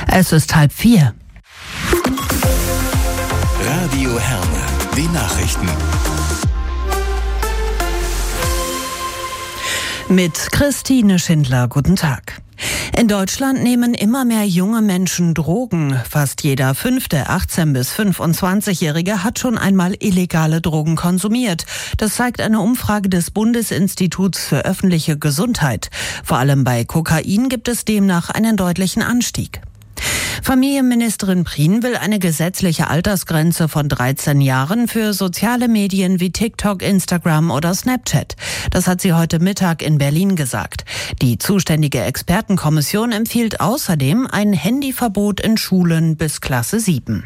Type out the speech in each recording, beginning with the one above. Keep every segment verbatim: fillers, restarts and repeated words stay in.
Es ist halb vier. Radio Herne, die Nachrichten. Mit Christine Schindler, guten Tag. In Deutschland nehmen immer mehr junge Menschen Drogen. Fast jeder fünfte achtzehn- bis fünfundzwanzigjährige hat schon einmal illegale Drogen konsumiert. Das zeigt eine Umfrage des Bundesinstituts für öffentliche Gesundheit. Vor allem bei Kokain gibt es demnach einen deutlichen Anstieg. Familienministerin Prien will eine gesetzliche Altersgrenze von dreizehn Jahren für soziale Medien wie TikTok, Instagram oder Snapchat. Das hat sie heute Mittag in Berlin gesagt. Die zuständige Expertenkommission empfiehlt außerdem ein Handyverbot in Schulen bis Klasse sieben.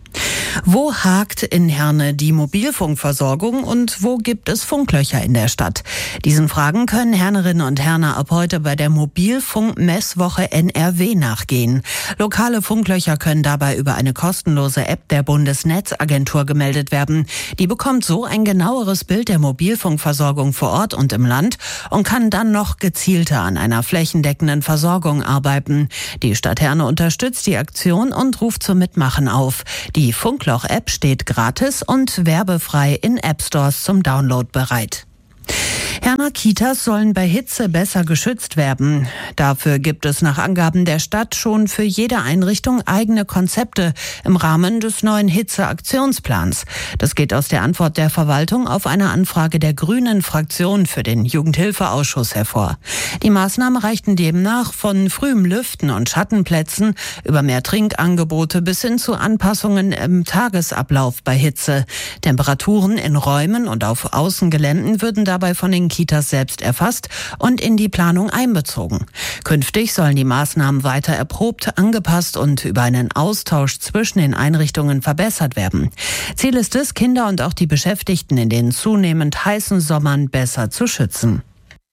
Wo hakt in Herne die Mobilfunkversorgung und wo gibt es Funklöcher in der Stadt? Diesen Fragen können Hernerinnen und Herner ab heute bei der Mobilfunk-Messwoche N R W nachgehen. Lokale Funklöcher können dabei über eine kostenlose App der Bundesnetzagentur gemeldet werden. Die bekommt so ein genaueres Bild der Mobilfunkversorgung vor Ort und im Land und kann dann noch gezielter an einer flächendeckenden Versorgung arbeiten. Die Stadt Herne unterstützt die Aktion und ruft zum Mitmachen auf. Die Funkloch-App steht gratis und werbefrei in App-Stores zum Download bereit. Herner Kitas sollen bei Hitze besser geschützt werden. Dafür gibt es nach Angaben der Stadt schon für jede Einrichtung eigene Konzepte im Rahmen des neuen Hitzeaktionsplans. Das geht aus der Antwort der Verwaltung auf eine Anfrage der Grünen Fraktion für den Jugendhilfeausschuss hervor. Die Maßnahmen reichten demnach von frühem Lüften und Schattenplätzen über mehr Trinkangebote bis hin zu Anpassungen im Tagesablauf bei Hitze. Temperaturen in Räumen und auf Außengeländen würden dabei von den Kitas selbst erfasst und in die Planung einbezogen. Künftig sollen die Maßnahmen weiter erprobt, angepasst und über einen Austausch zwischen den Einrichtungen verbessert werden. Ziel ist es, Kinder und auch die Beschäftigten in den zunehmend heißen Sommern besser zu schützen.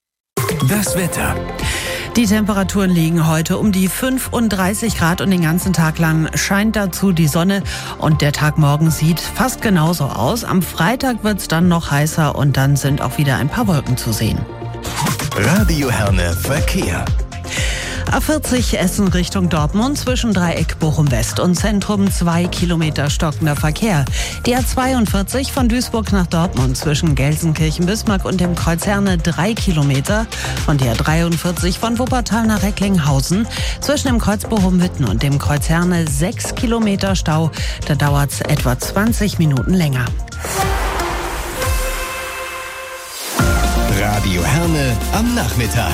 Das Wetter. Die Temperaturen liegen heute um die fünfunddreißig Grad und den ganzen Tag lang scheint dazu die Sonne und der Tag morgen sieht fast genauso aus. Am Freitag wird es dann noch heißer und dann sind auch wieder ein paar Wolken zu sehen. Radio Herne Verkehr. A vierzig Essen Richtung Dortmund zwischen Dreieck Bochum West und Zentrum zwei Kilometer stockender Verkehr. Die A zweiundvierzig von Duisburg nach Dortmund zwischen Gelsenkirchen-Bismarck und dem Kreuz Herne drei Kilometer. Und die A dreiundvierzig von Wuppertal nach Recklinghausen zwischen dem Kreuz Bochum-Witten und dem Kreuz Herne sechs Kilometer Stau. Da dauert es etwa zwanzig Minuten länger. Radio Herne am Nachmittag.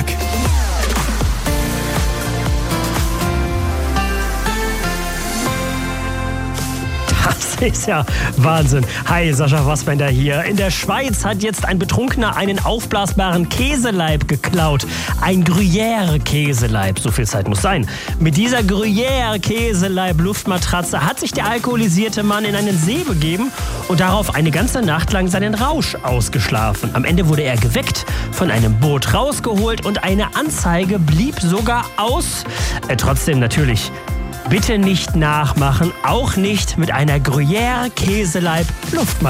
Das ist ja Wahnsinn. Hi, Sascha Fassbender hier. In der Schweiz hat jetzt ein Betrunkener einen aufblasbaren Käseleib geklaut. Ein Gruyère-Käseleib, so viel Zeit muss sein. Mit dieser Gruyère-Käseleib-Luftmatratze hat sich der alkoholisierte Mann in einen See begeben und darauf eine ganze Nacht lang seinen Rausch ausgeschlafen. Am Ende wurde er geweckt, von einem Boot rausgeholt und eine Anzeige blieb sogar aus. Äh, trotzdem natürlich. Bitte nicht nachmachen, auch nicht mit einer Gruyère-Käseleib-Luftmatratze.